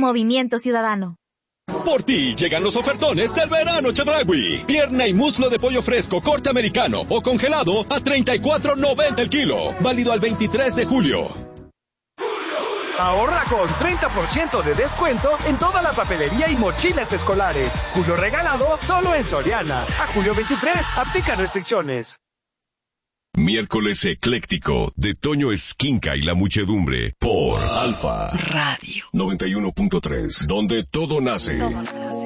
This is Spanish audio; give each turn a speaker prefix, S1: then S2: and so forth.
S1: Movimiento Ciudadano.
S2: Por ti llegan los ofertones del verano Chedraui. Pierna y muslo de pollo fresco, corte americano o congelado a $34.90 el kilo. Válido al 23 de julio.
S3: Ahorra con 30% de descuento en toda la papelería y mochilas escolares. Julio regalado solo en Soriana. A julio 23, aplica restricciones.
S4: Miércoles ecléctico de Toño Esquinca y la muchedumbre por Alfa
S5: Radio
S4: 91.3, donde todo nace.